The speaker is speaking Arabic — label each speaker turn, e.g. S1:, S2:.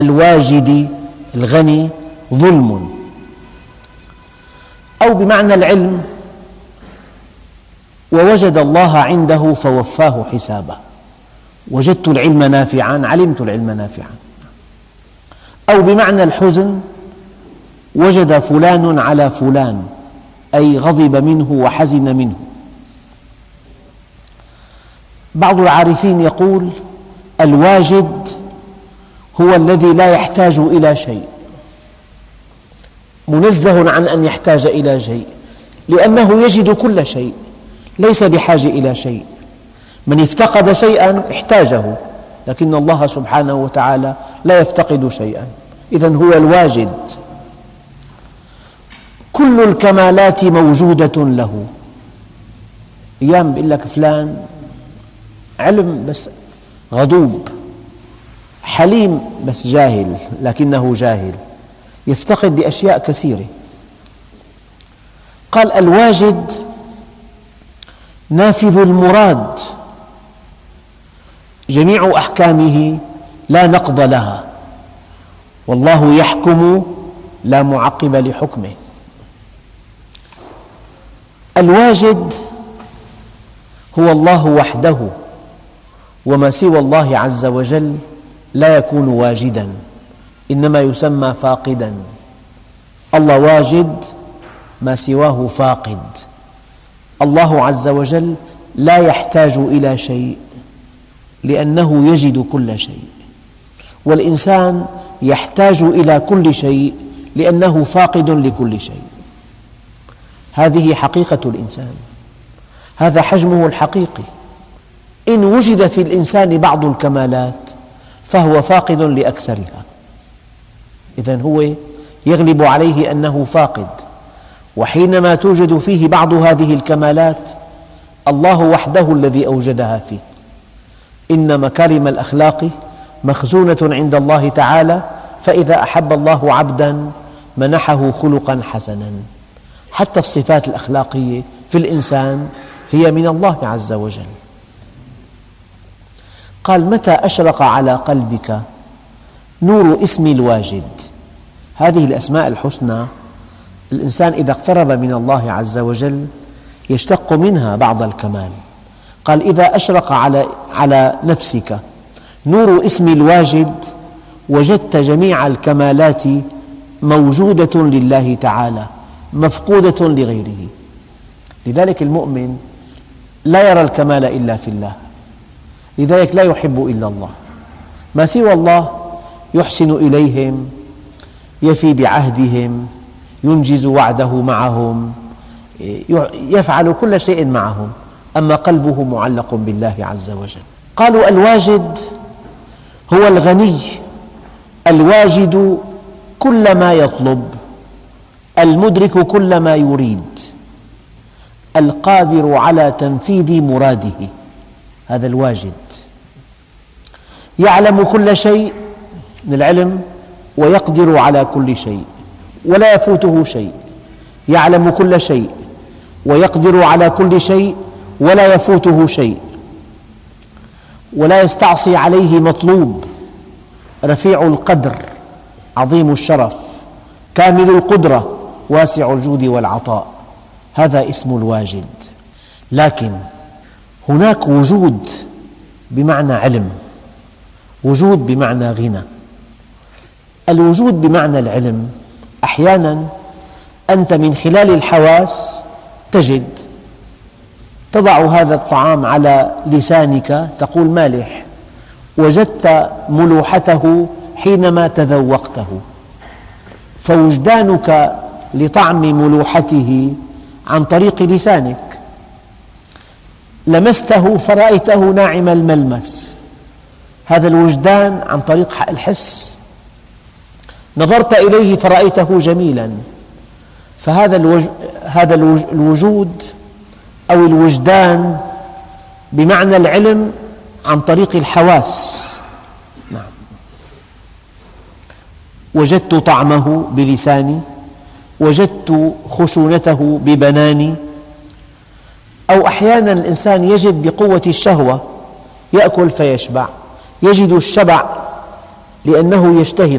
S1: الواجد الغني ظلم. أو بمعنى العلم: ووجد الله عنده فوفاه حسابه، وجدت العلم نافعا، علمت العلم نافعا. أو بمعنى الحزن: وجد فلان على فلان، أي غضب منه وحزن منه. بعض العارفين يقول: الواجد هو الذي لا يحتاج إلى شيء، منزه عن أن يحتاج إلى شيء، لأنه يجد كل شيء، ليس بحاجة إلى شيء. من افتقد شيئا احتاجه، لكن الله سبحانه وتعالى لا يفتقد شيئا، إذن هو الواجد. كل الكمالات موجودة له. أيام بيقول لك فلان علم بس غضوب، حليم بس جاهل، لكنه جاهل، يفتقد لأشياء كثيرة. قال: الواجد نافذ المراد، جميع أحكامه لا نقض لها، والله يحكم لا معقب لحكمه. الواجد هو الله وحده، وما سوى الله عز وجل لا يكون واجدا، إنما يسمى فاقدا. الله واجد، ما سواه فاقد. الله عز وجل لا يحتاج إلى شيء، لأنه يجد كل شيء، والإنسان يحتاج إلى كل شيء لأنه فاقد لكل شيء. هذه حقيقة الإنسان، هذا حجمه الحقيقي. إن وجد في الإنسان بعض الكمالات فهو فاقد لأكثرها، إذن هو يغلب عليه أنه فاقد. وحينما توجد فيه بعض هذه الكمالات، الله وحده الذي أوجدها فيه. إن مكارم الأخلاق مخزونة عند الله تعالى، فإذا أحب الله عبدا منحه خلقا حسنا. حتى الصفات الأخلاقية في الإنسان هي من الله عز وجل. قال: متى أشرق على قلبك نور اسم الواجد. هذه الأسماء الحسنى الإنسان إذا اقترب من الله عز وجل يشتق منها بعض الكمال. قال: إذا أشرق على نفسك نور اسم الواجد وجدت جميع الكمالات موجودة لله تعالى مفقودة لغيره. لذلك المؤمن لا يرى الكمال إلا في الله، لذلك لا يحب إلا الله. ما سوى الله يحسن إليهم، يفي بعهدهم، ينجز وعده معهم، يفعل كل شيء معهم، أما قلبه معلق بالله عز وجل. قالوا: الواجد هو الغني الواجد كل ما يطلب، المدرك كل ما يريد، القادر على تنفيذ مراده. هذا الواجد يعلم كل شيء من العلم، ويقدر على كل شيء ولا يفوته شيء. يعلم كل شيء ويقدر على كل شيء ولا يفوته شيء، ولا يستعصي عليه مطلوب. رفيع القدر، عظيم الشرف، كامل القدرة، واسع الجود والعطاء. هذا اسم الواجد. لكن هناك وجود بمعنى علم، وجود بمعنى غنى. الوجود بمعنى العلم أحيانا أنت من خلال الحواس تجد، تضع هذا الطعام على لسانك تقول مالح، وجدت ملوحته حينما تذوقته، فوجدانك لطعم ملوحته عن طريق لسانك. لمسته فرأيته ناعم الملمس، هذا الوجدان عن طريق الحس. نظرت إليه فرأيته جميلا، فهذا الوجود أو الوجدان بمعنى العلم عن طريق الحواس. نعم. وجدت طعمه بلساني، وجدت خشونته ببناني. أو أحيانا الإنسان يجد بقوة الشهوة، يأكل فيشبع، يجد الشبع لأنه يشتهي